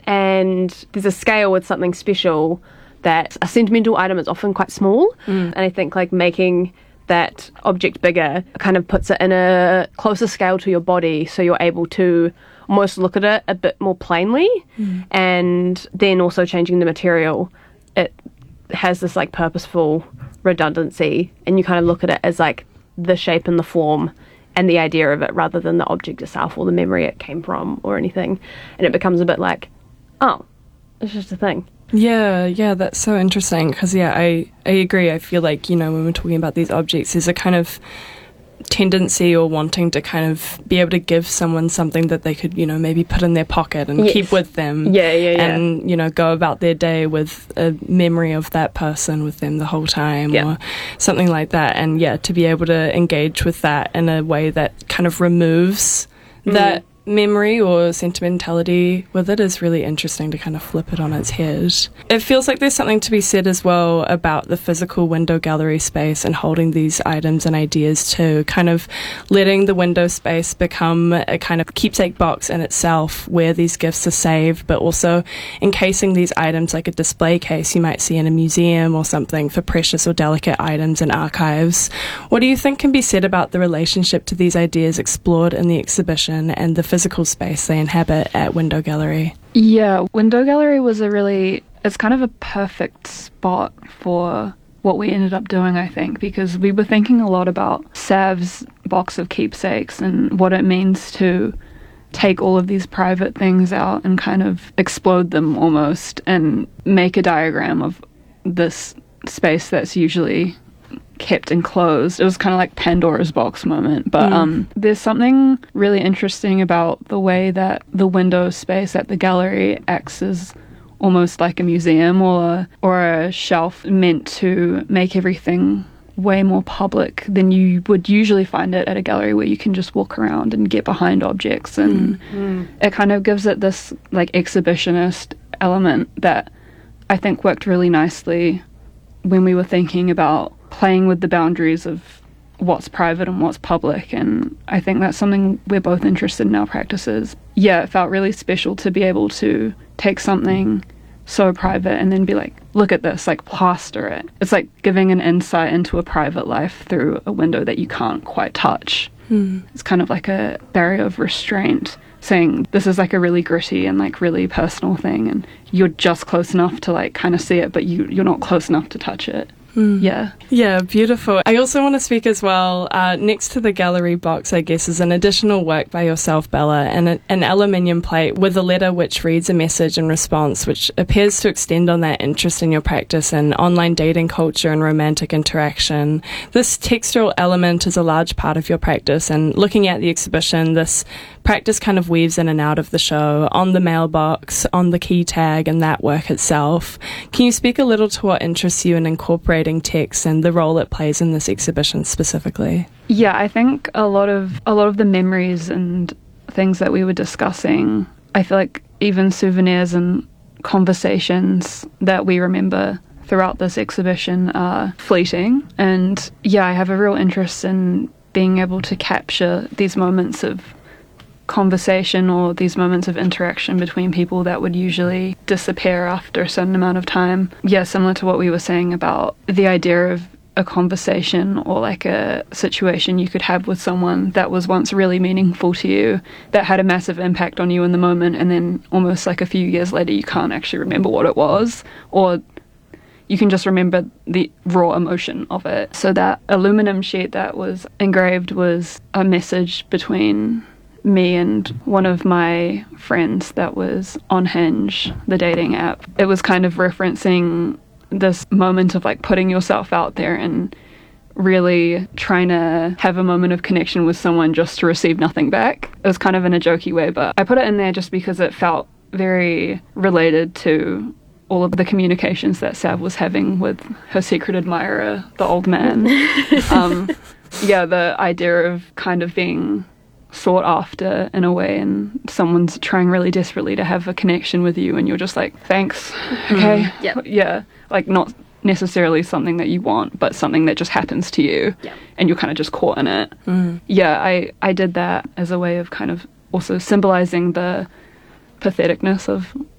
And there's a scale with something special that a sentimental item is often quite small. And I think like making that object bigger kind of puts it in a closer scale to your body, so you're able to almost look at it a bit more plainly. And then also changing the material, it has this like purposeful redundancy, and you kind of look at it as like the shape and the form and the idea of it rather than the object itself or the memory it came from or anything. And it becomes a bit like, oh, it's just a thing. Yeah, that's so interesting because, I agree. I feel like, when we're talking about these objects, there's a kind of tendency or wanting to kind of be able to give someone something that they could, maybe put in their pocket and keep with them. Yeah. And, go about their day with a memory of that person with them the whole time or something like that. And, to be able to engage with that in a way that kind of removes that memory or sentimentality with it is really interesting to kind of flip it on its head. It feels like there's something to be said as well about the physical window gallery space and holding these items and ideas too, kind of letting the window space become a kind of keepsake box in itself where these gifts are saved, but also encasing these items like a display case you might see in a museum or something for precious or delicate items and archives. What do you think can be said about the relationship to these ideas explored in the exhibition and the physical space they inhabit at Window Gallery? Yeah, Window Gallery was it's kind of a perfect spot for what we ended up doing, I think, because we were thinking a lot about Sav's box of keepsakes and what it means to take all of these private things out and kind of explode them almost and make a diagram of this space that's usually kept enclosed. It was kind of like Pandora's box moment, but there's something really interesting about the way that the window space at the gallery acts as almost like a museum or a shelf meant to make everything way more public than you would usually find it at a gallery where you can just walk around and get behind objects, and it kind of gives it this like exhibitionist element that I think worked really nicely when we were thinking about playing with the boundaries of what's private and what's public, and I think that's something we're both interested in our practices. Yeah, it felt really special to be able to take something so private and then be like, look at this, like plaster it. It's like giving an insight into a private life through a window that you can't quite touch. It's kind of like a barrier of restraint, saying this is like a really gritty and like really personal thing, and you're just close enough to like kind of see it, but you're not close enough to touch it. Yeah, beautiful. I also want to speak as well, next to the gallery box, I guess, is an additional work by yourself, Bella, and an aluminium plate with a letter which reads a message in response, which appears to extend on that interest in your practice and online dating culture and romantic interaction. This textual element is a large part of your practice, and looking at the exhibition, this practice kind of weaves in and out of the show, on the mailbox, on the key tag, and that work itself. Can you speak a little to what interests you in incorporating text and the role it plays in this exhibition specifically? Yeah, I think a lot of the memories and things that we were discussing, I feel like even souvenirs and conversations that we remember throughout this exhibition are fleeting. And yeah, I have a real interest in being able to capture these moments of conversation or these moments of interaction between people that would usually disappear after a certain amount of time. Yeah, similar to what we were saying about the idea of a conversation or like a situation you could have with someone that was once really meaningful to you, that had a massive impact on you in the moment, and then almost like a few years later you can't actually remember what it was, or you can just remember the raw emotion of it. So that aluminum sheet that was engraved was a message between me and one of my friends that was on Hinge, the dating app. It was kind of referencing this moment of like putting yourself out there and really trying to have a moment of connection with someone just to receive nothing back. It was kind of in a jokey way, but I put it in there just because it felt very related to all of the communications that Sav was having with her secret admirer, the old man. Yeah, the idea of kind of being sought after in a way, and someone's trying really desperately to have a connection with you, and you're just like, thanks, okay. Yeah, like not necessarily something that you want, but something that just happens to you, and you're kind of just caught in it. Yeah, I did that as a way of kind of also symbolizing the patheticness of